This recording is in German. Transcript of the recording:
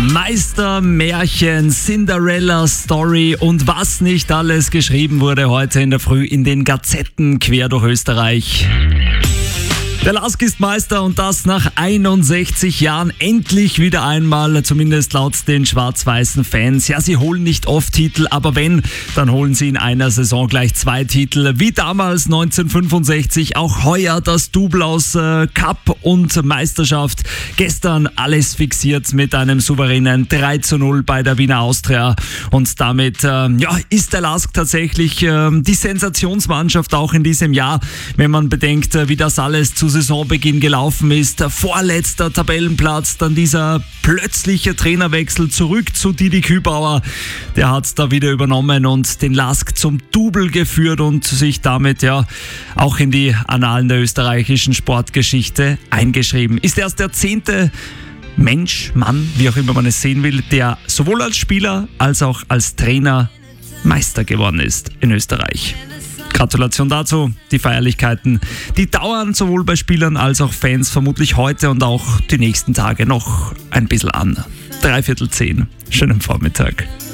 Meister, Märchen, Cinderella Story und was nicht alles geschrieben wurde heute in der Früh in den Gazetten quer durch Österreich. Der LASK ist Meister und das nach 61 Jahren endlich wieder einmal, zumindest laut den schwarz-weißen Fans. Ja, sie holen nicht oft Titel, aber wenn, dann holen sie in einer Saison gleich 2 Titel. Wie damals 1965, auch heuer das Double aus Cup und Meisterschaft. Gestern alles fixiert mit einem souveränen 3:0 bei der Wiener Austria. Und damit ist der LASK tatsächlich die Sensationsmannschaft auch in diesem Jahr, wenn man bedenkt, wie das alles zu Saisonbeginn gelaufen ist. Vorletzter Tabellenplatz, dann dieser plötzliche Trainerwechsel zurück zu Didi Kübauer. Der hat da wieder übernommen und den LASK zum Double geführt und sich damit auch in die Annalen der österreichischen Sportgeschichte eingeschrieben. Ist erst der 10. Mensch, Mann, wie auch immer man es sehen will, der sowohl als Spieler als auch als Trainer Meister geworden ist in Österreich. Gratulation dazu. Die Feierlichkeiten, die dauern sowohl bei Spielern als auch Fans vermutlich heute und auch die nächsten Tage noch ein bisschen an. 9:45. Schönen Vormittag.